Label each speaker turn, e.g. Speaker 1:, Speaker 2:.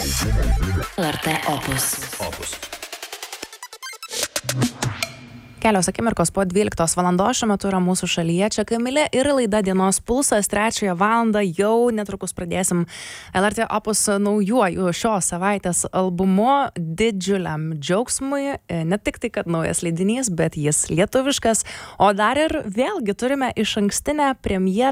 Speaker 1: LRT Opus.
Speaker 2: Kelios akimirkos po 12 valandos šiuo metu yra mūsų šalyje. Čia Kamilė ir laida Dienos pulsas. 3 valandą jau netrukus pradėsim LRT Opus naujuoju šios savaitės albumu. Didžiuliam džiaugsmui. Ne tik tai, kad naujas leidinys, bet jis lietuviškas. O dar ir vėlgi turime išankstinę premjerą